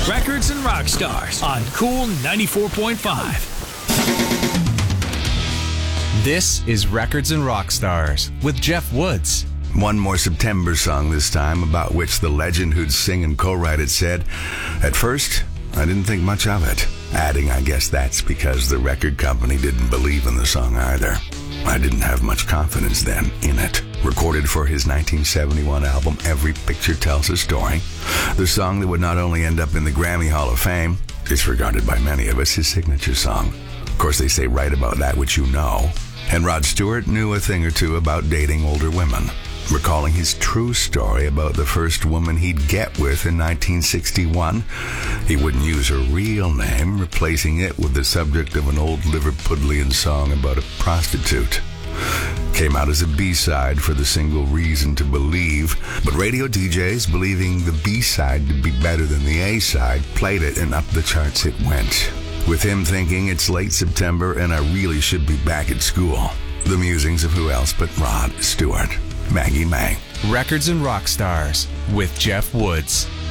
Records and Rock Stars on Cool 94.5. This is Records and Rock Stars with Jeff Woods. One more September song this time, about which the legend who'd sing and co-write it said, "At first, I didn't think much of it." Adding, I guess that's because the record company didn't believe in the song either. I didn't have much confidence then in it. Recorded for his 1971 album, Every Picture Tells a Story, the song that would not only end up in the Grammy Hall of Fame, it's regarded by many of us his signature song. Of course, they say write about that which you know. And Rod Stewart knew a thing or two about dating older women, recalling his true story about the first woman he'd get with in 1961. He wouldn't use her real name, replacing it with the subject of an old Liverpudlian song about a prostitute. Came out as a B-side for the single Reason to Believe, but radio DJs, believing the B-side to be better than the A-side, played it and up the charts it went. With him thinking it's late September and I really should be back at school. The musings of who else but Rod Stewart. Maggie May. Records and Rock Stars with Jeff Woods.